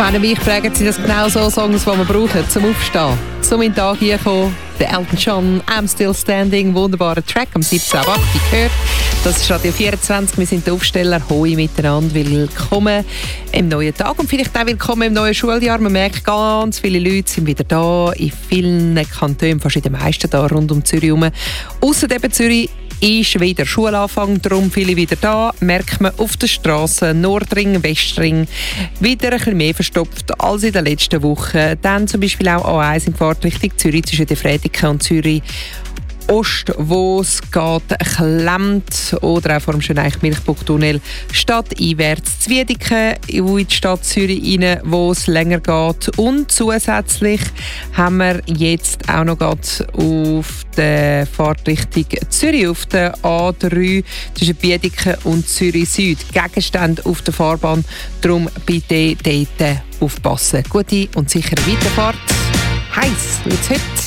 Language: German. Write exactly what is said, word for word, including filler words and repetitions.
meine, mich fragen Sie das genau so Songs, die wir brauchen zum Aufstehen, zum in den Tag kommen. Der Elton John, I'm Still Standing, wunderbarer Track, am siebten August gehört. Das ist Radio vierundzwanzig, wir sind die Aufsteller. Hoi miteinander, willkommen im neuen Tag und vielleicht auch willkommen im neuen Schuljahr. Man merkt, ganz viele Leute sind wieder da, in vielen Kantonen, fast in den meisten da rund um Zürich herum. Ausser eben Zürich ist wieder Schulanfang, darum viele wieder da. Merkt man auf der Straße, Nordring, Westring, wieder ein bisschen mehr verstopft als in den letzten Wochen. Dann zum Beispiel auch A eins in Fahrtrichtung Zürich zwischen der Frediken und Zürich Ost, wo es geht, klemmt, oder auch vor dem Schöneich-Milchburg-Tunnel stadteinwärts Zwiediken in die Stadt Zürich rein, wo es länger geht. Und zusätzlich haben wir jetzt auch noch auf der Fahrtrichtung Zürich auf der A drei zwischen Biediken und Zürich Süd Gegenstände auf der Fahrbahn. Darum bitte dort aufpassen. Gute und sichere Weiterfahrt. Heiß wird's heute.